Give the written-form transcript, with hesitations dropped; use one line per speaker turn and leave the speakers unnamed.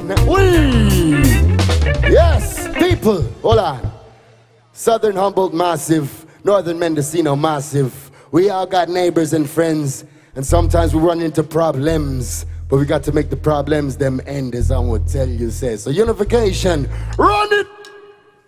We. Yes, people. Hold on. Southern Humboldt massive. Northern Mendocino massive. We all got neighbors and friends. And sometimes we run into problems. But we got to make the problems them end, as I would tell you, say. So unification. Run it.